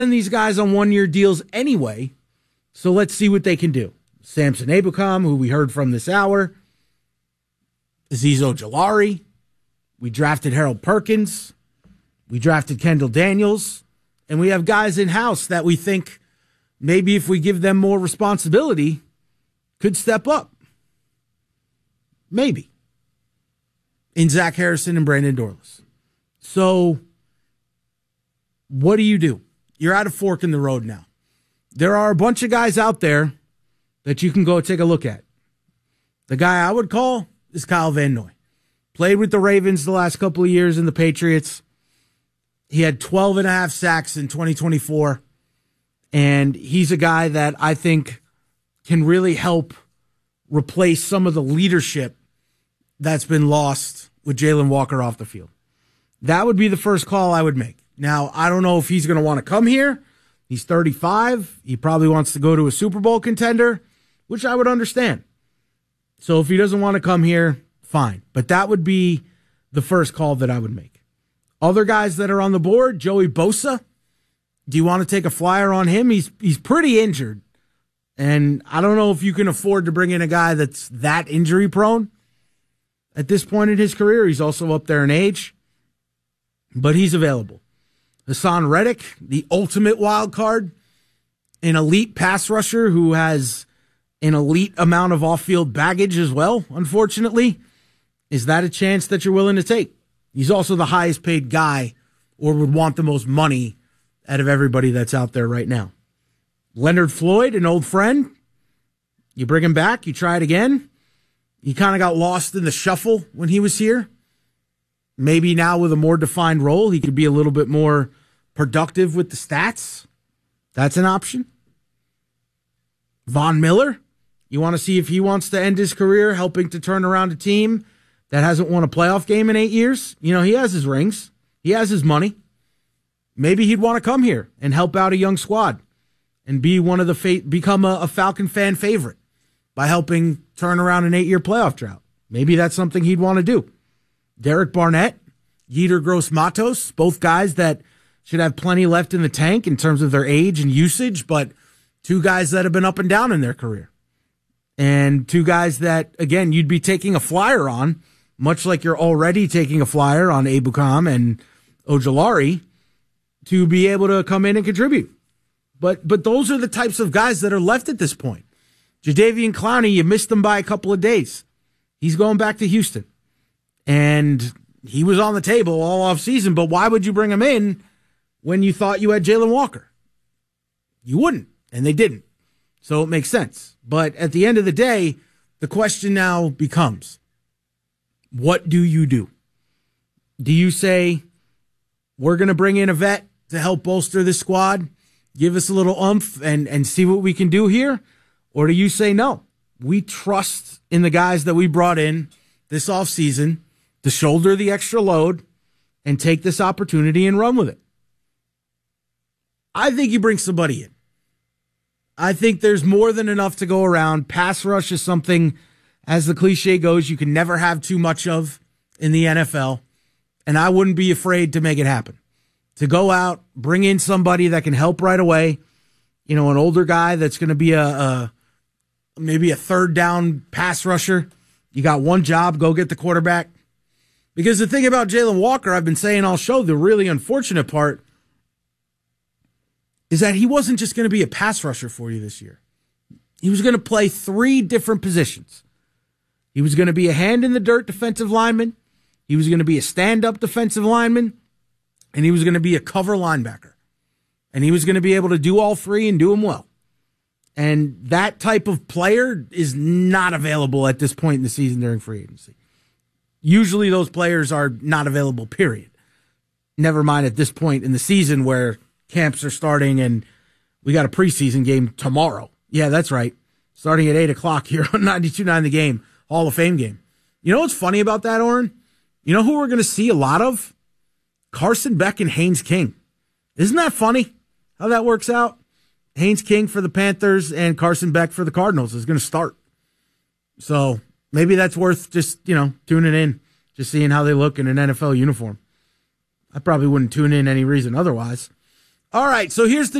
And these guys on one-year deals anyway, so let's see what they can do. Samson Ebukam, who we heard from this hour. Azeez Ojulari. We drafted Harold Perkins. We drafted Kendall Daniels. And we have guys in-house that we think maybe if we give them more responsibility, could step up. Maybe. In Zach Harrison and Brandon Dorlus. So, what do? You're at a fork in the road now. There are a bunch of guys out there that you can go take a look at. The guy I would call is Kyle Van Noy. Played with the Ravens the last couple of years in the Patriots. He had 12 and a half sacks in 2024. And he's a guy that I think can really help replace some of the leadership that's been lost with Jalen Walker off the field. That would be the first call I would make. Now, I don't know if he's going to want to come here. He's 35. He probably wants to go to a Super Bowl contender, which I would understand. So if he doesn't want to come here, fine. But that would be the first call that I would make. Other guys that are on the board, Joey Bosa. Do you want to take a flyer on him? He's pretty injured. And I don't know if you can afford to bring in a guy that's that injury prone at this point in his career. He's also up there in age. But he's available. Hassan Reddick, the ultimate wild card, an elite pass rusher who has an elite amount of off-field baggage as well, unfortunately. Is that a chance that you're willing to take? He's also the highest paid guy or would want the most money out of everybody that's out there right now. Leonard Floyd, an old friend. You bring him back, you try it again. He kind of got lost in the shuffle when he was here. Maybe now with a more defined role, he could be a little bit more productive with the stats. That's an option. Von Miller, you want to see if he wants to end his career helping to turn around a team that hasn't won a playoff game in 8 years. You know, he has his rings. He has his money. Maybe he'd want to come here and help out a young squad and be one of the become a Falcon fan favorite by helping turn around an 8-year playoff drought. Maybe that's something he'd want to do. Derek Barnett, Yetur Gross-Matos, both guys that should have plenty left in the tank in terms of their age and usage, but two guys that have been up and down in their career. And two guys that, again, you'd be taking a flyer on, much like you're already taking a flyer on Ebukam and Ojulari, to be able to come in and contribute. But those are the types of guys that are left at this point. Jadeveon Clowney, you missed him by a couple of days. He's going back to Houston. And he was on the table all offseason, but why would you bring him in when you thought you had Jalen Walker? You wouldn't, and they didn't. So it makes sense. But at the end of the day, the question now becomes, what do you do? Do you say, we're going to bring in a vet to help bolster this squad, give us a little oomph and see what we can do here? Or do you say, no, we trust in the guys that we brought in this offseason to shoulder the extra load and take this opportunity and run with it? I think you bring somebody in. I think there's more than enough to go around. Pass rush is something, as the cliche goes, you can never have too much of in the NFL. And I wouldn't be afraid to make it happen. To go out, bring in somebody that can help right away. You know, an older guy that's going to be maybe a third down pass rusher. You got one job, go get the quarterback. Because the thing about Jalen Walker, I've been saying all show, the really unfortunate part is that he wasn't just going to be a pass rusher for you this year. He was going to play 3 different positions. He was going to be a hand-in-the-dirt defensive lineman. He was going to be a stand-up defensive lineman. And he was going to be a cover linebacker. And he was going to be able to do all 3 and do them well. And that type of player is not available at this point in the season during free agency. Usually those players are not available, period. Never mind at this point in the season where camps are starting and we got a preseason game tomorrow. Yeah, that's right. Starting at 8 o'clock here on 92.9 The Game, Hall of Fame game. You know what's funny about that, Oren? You know who we're going to see a lot of? Carson Beck and Haynes King. Isn't that funny how that works out? Haynes King for the Panthers and Carson Beck for the Cardinals is going to start. So maybe that's worth just, tuning in, just seeing how they look in an NFL uniform. I probably wouldn't tune in any reason otherwise. All right, so here's the